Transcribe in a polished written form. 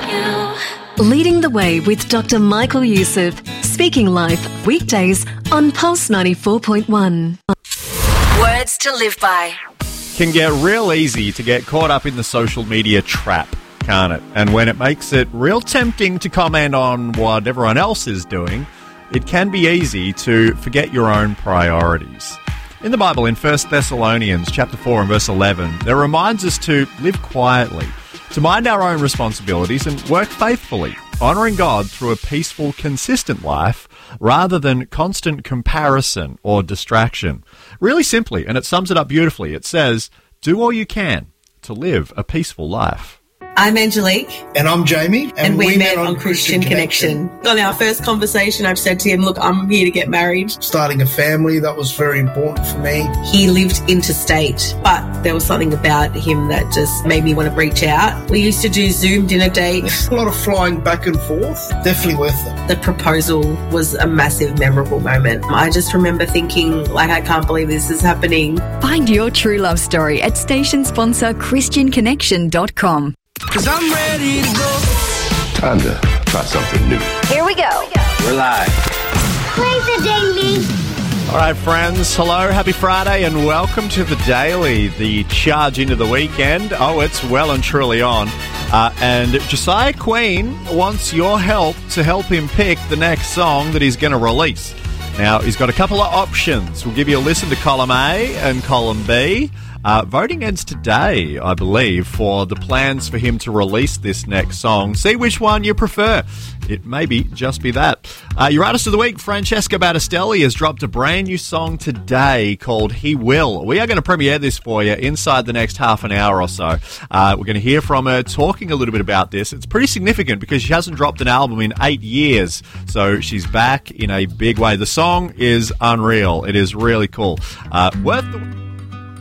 Leading the Way with Dr. Michael Youssef. Speaking Life, weekdays on Pulse 94.1. Words to live by. Can get real easy to get caught up in the social media trap, can't it? And when it makes it real tempting to comment on what everyone else is doing, it can be easy to forget your own priorities. In the Bible, in 1 Thessalonians chapter 4 and verse 11, there reminds us to live quietly, to mind our own responsibilities and work faithfully, honouring God through a peaceful, consistent life rather than constant comparison or distraction. Really simply, and it sums it up beautifully, it says, do all you can to live a peaceful life. I'm Angelique. And I'm Jamie. And we met on Christian Connection. On our first conversation, I've said to him, look, I'm here to get married. Starting a family, that was very important for me. He lived interstate, but there was something about him that just made me want to reach out. We used to do Zoom dinner dates. A lot of flying back and forth. Definitely worth it. The proposal was a massive, memorable moment. I just remember thinking, I can't believe this is happening. Find your true love story at station sponsor ChristianConnection.com. 'Cause I'm ready to go. Time to try something new. Here we go. We're live. Play the daily. All right, friends. Hello, happy Friday, and welcome to the Daily, the charge into the weekend. Oh, it's well and truly on. And Josiah Queen wants your help to help him pick the next song that he's going to release. Now, he's got a couple of options. We'll give you a listen to column A and column B. Voting ends today, I believe, for the plans for him to release this next song. See which one you prefer. It may just be that. Your artist of the week, Francesca Battistelli, has dropped a brand new song today called He Will. We are going to premiere this for you inside the next half an hour or so. We're going to hear from her talking a little bit about this. It's pretty significant because she hasn't dropped an album in 8 years, so she's back in a big way. The song is unreal. It is really cool. Worth the